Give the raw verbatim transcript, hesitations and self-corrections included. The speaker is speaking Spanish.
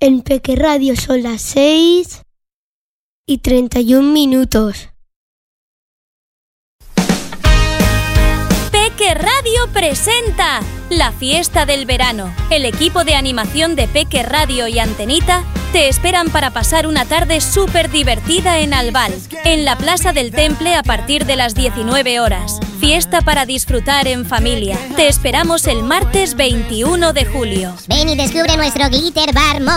En Peque Radio son las seis y treinta y un minutos. Peque Radio presenta la fiesta del verano. El equipo de animación de Peque Radio y Antenita te esperan para pasar una tarde súper divertida en Albal, en la Plaza del Temple a partir de las diecinueve horas. Fiesta para disfrutar en familia. Te esperamos el martes veintiuno de julio. Ven y descubre nuestro Glitter Bar